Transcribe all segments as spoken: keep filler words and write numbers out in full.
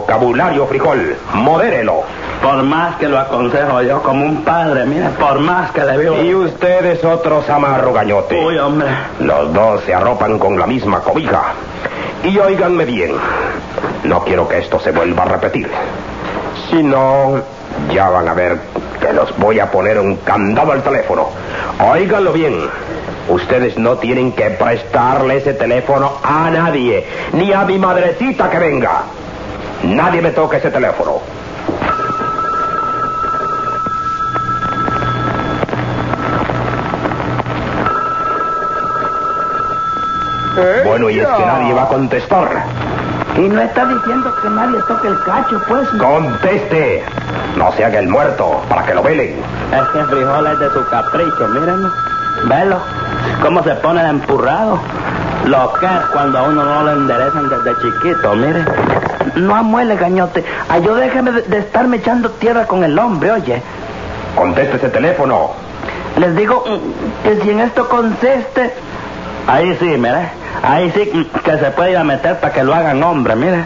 vocabulario, frijol. Modérelo. Por más que lo aconsejo yo como un padre, mire, por más que le vivo... Y ustedes otros amarro, gañote. Uy, hombre. Los dos se arropan con la misma cobija. Y óiganme bien. No quiero que esto se vuelva a repetir. Si no, ya van a ver que los voy a poner un candado al teléfono. Óiganlo bien. Ustedes no tienen que prestarle ese teléfono a nadie. Ni a mi madrecita que venga. Nadie me toque ese teléfono. Bueno, y es que nadie va a contestar. Y no está diciendo que nadie toque el cacho, pues. ¡Conteste! No se haga el muerto, para que lo velen. Es que el frijol es de su capricho, mírenlo. Velo, cómo se pone de empurrado. Lo que es cuando a uno no le enderezan desde chiquito, mire. No amuele, gañote. Ay, yo déjeme de, de estarme echando tierra con el hombre, oye. Conteste ese teléfono. Les digo que si en esto consiste... Ahí sí, mire. Ahí sí que se puede ir a meter para que lo hagan hombre, mire.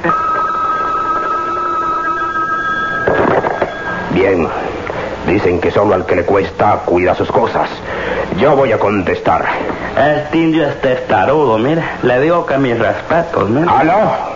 Bien. Dicen que solo al que le cuesta cuida sus cosas. Yo voy a contestar. Este indio es testarudo, mire. Le digo que mis respetos, mire. ¿Aló?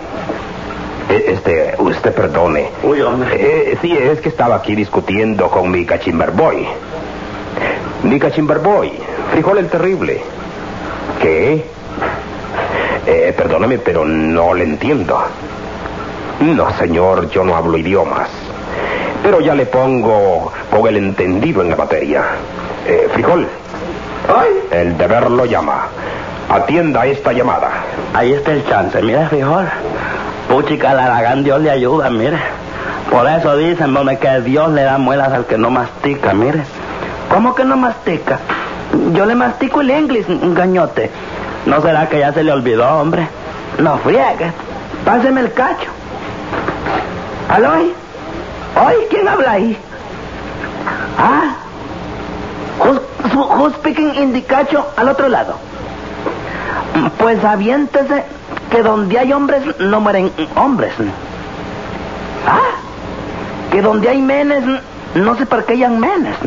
Este, usted perdone. Uy, hombre. Eh, sí, es que estaba aquí discutiendo con mi cachimberboy. Mi cachimberboy, Frijol el Terrible. ¿Qué? Eh, perdóneme, pero no le entiendo. No, señor, yo no hablo idiomas. Pero ya le pongo con el entendido en la materia. Eh, Frijol. ¡Ay! El deber lo llama. Atienda esta llamada. Ahí está el chance, mire, frijol. Puchica, al Aragán Dios le ayuda, mire. Por eso dicen, donde que Dios le da muelas al que no mastica, mire. ¿Cómo que no mastica? Yo le mastico el inglés, gañote. ¿No será que ya se le olvidó, hombre? No friegue. Páseme el cacho. ¿Aló? ¿Oye? ¿Quién habla ahí? Ah. Who's, who's speaking in the cacho al otro lado? Pues aviéntese que donde hay hombres no mueren hombres. Ah. Que donde hay menes no se parquean menes.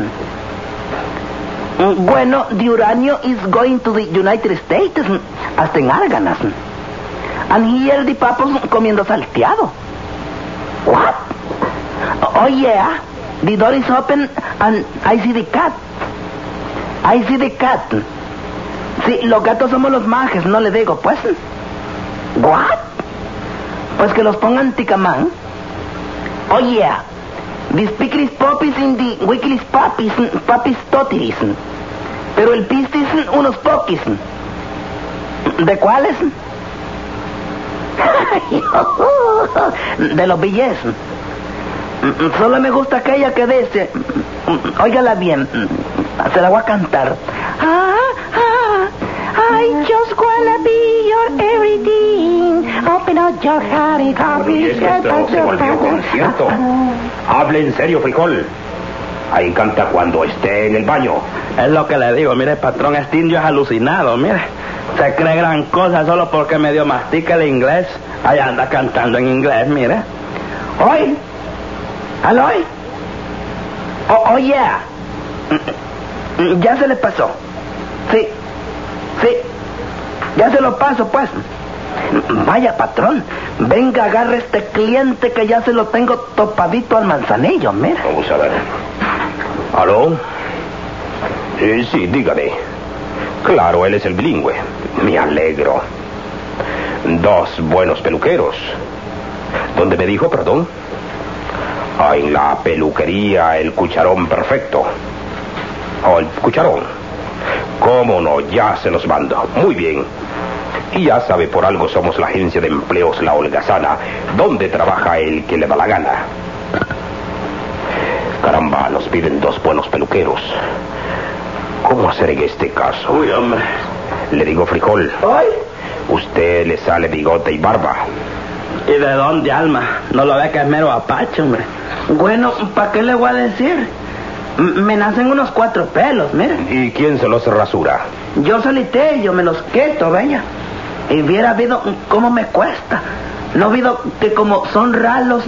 Bueno, the uranio is going to the United States, hasta en Arganas. And here the papos comiendo salteado. What? Oh yeah, the door is open and I see the cat. I see the cat. Sí, los gatos somos los majes, no le digo, pues. What? Pues que los pongan ticamán. Oh yeah, the speaker is poppies in the weekly papis, papis totiris. Pero el pistis, unos poquis. ¿De cuáles? De los billets. Solo me gusta aquella que dice, óigala bien, se la voy a cantar. Ah, ah, I just wanna be your everything. Open up your heart and Pero y es que esto se volvió concierto. Hable en serio, Frijol. Ahí canta cuando esté en el baño. Es lo que le digo, mire, patrón, este indio es alucinado, mire. Se cree gran cosa solo porque medio mastica el inglés. Ahí anda cantando en inglés, mire. Oye, ¿aló? Oh, oh, yeah. Ya se le pasó. Sí, sí. Ya se lo paso, pues. Vaya, patrón. Venga, agarre este cliente que ya se lo tengo topadito al manzanillo, mira. Vamos a ver. ¿Aló? Eh, sí, dígame. Claro, él es el bilingüe. Me alegro. Dos buenos peluqueros. ¿Dónde me dijo, perdón? Ah, en la peluquería El Cucharón Perfecto. Oh, el Cucharón. ¿Cómo no? Ya se los mando. Muy bien. Y ya sabe, por algo somos la agencia de empleos La Holgazana, donde trabaja el que le da la gana. Caramba, nos piden dos buenos peluqueros. ¿Cómo hacer en este caso? Uy, hombre. Le digo, Frijol. ¿Ay? Usted le sale bigote y barba. ¿Y de dónde, Alma? No lo ve que es mero apache, hombre. Bueno, ¿para qué le voy a decir? M- me nacen unos cuatro pelos, mira. ¿Y quién se los rasura? Yo solité, yo me los quito, bella. Y hubiera habido cómo me cuesta. No ha habido que como son ralos